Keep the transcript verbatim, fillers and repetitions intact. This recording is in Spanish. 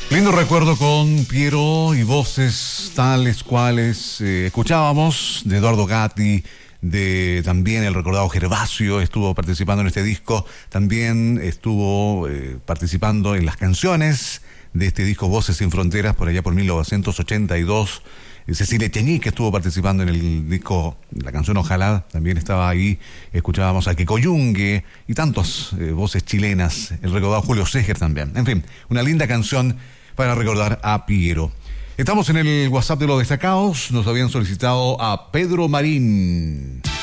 Lindo recuerdo con Piero y voces tales cuales eh, escuchábamos de Eduardo Gatti, de también el recordado Gervasio estuvo participando en este disco, también estuvo eh, participando en las canciones de este disco Voces sin Fronteras por allá por mil novecientos ochenta y dos. Cecilia Cheñique estuvo participando en el disco, la canción Ojalá, también estaba ahí. Escuchábamos a Kiko Yungue y tantas eh, voces chilenas, el recordado Julio Seger también. En fin, una linda canción para recordar a Piero. Estamos en el WhatsApp de los destacados, nos habían solicitado a Pedro Marín.